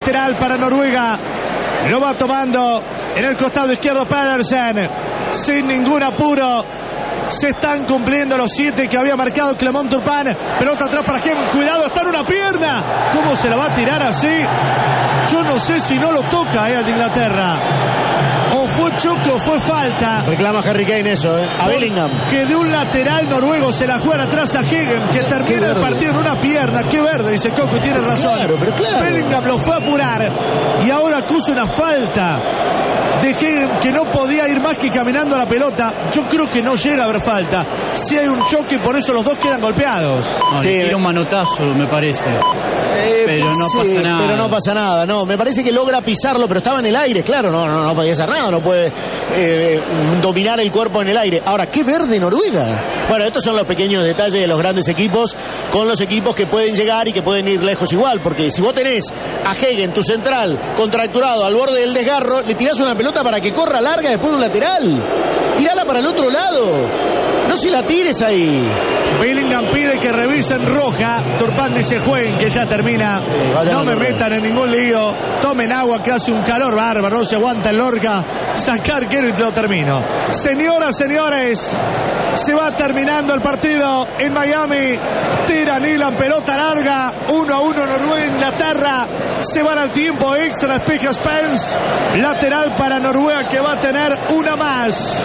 Lateral para Noruega. Lo va tomando en el costado izquierdo Pedersen. Sin ningún apuro. Se están cumpliendo los 7 que había marcado Clement Turpin. Pelota atrás para Hagen. Cuidado, está en una pierna. ¿Cómo se la va a tirar así? Yo no sé si no lo toca al de Inglaterra. O fue choque o fue falta. Reclama Harry Kane eso, a Bellingham. Que de un lateral noruego se la juega atrás a Hagen, que termina el partido en una pierna. Qué verde, dice Coco, y tiene razón. Claro. Bellingham lo fue a apurar y ahora acusa una falta de Hagen, que no podía ir más que caminando a la pelota. Yo creo que no llega a haber falta. Si hay un choque, por eso los dos quedan golpeados. No, sí, le tira un manotazo, me parece. Pero no pasa nada. Pero no pasa nada, no. Me parece que logra pisarlo, pero estaba en el aire, claro. No podía hacer nada, no puede dominar el cuerpo en el aire. Ahora, qué verde Noruega. Bueno, estos son los pequeños detalles de los grandes equipos con los equipos que pueden llegar y que pueden ir lejos igual. Porque si vos tenés a Hagen, tu central, contracturado al borde del desgarro, le tirás una pelota para que corra larga después de un lateral. Tirala para el otro lado. No se la tires ahí. Bellingham pide que revisen roja. Turpin dice: jueguen, que ya termina. No me metan en ningún lío. Tomen agua, que hace un calor bárbaro. No se aguanta el Lorca. Sacar quiero y te lo termino. Señoras, señores, se va terminando el partido en Miami. Tira Nilan, pelota larga. 1-1 Noruega, Inglaterra. Se van al tiempo extra. Despeja Spence. Lateral para Noruega, que va a tener una más.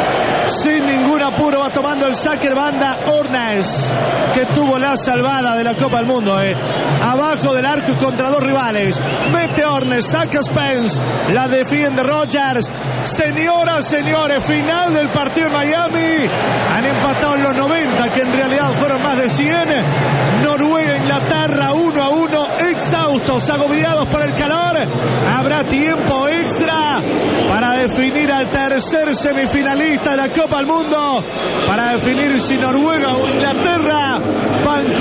Sin ningún apuro va tomando el saque banda Ornes, que tuvo la salvada de la Copa del Mundo. Abajo del arco contra dos rivales. Mete Ornes, saca Spence, la defiende Rogers. Señoras, señores, final del partido en Miami. Han empatado en los 90, que en realidad fueron más de 100. Noruega, Inglaterra, 1-1. Exhaustos, agobiados por el calor. Habrá tiempo extra para definir al tercer semifinalista de la Copa del Mundo, para definir si Noruega o Inglaterra van